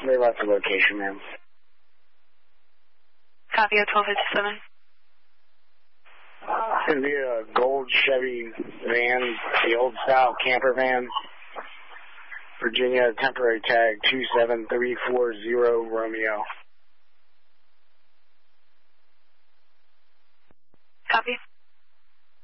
They left the location, ma'am. Copy of 1257. It's going to be a gold Chevy van, the old style camper van. Virginia, temporary tag 27340 Romeo.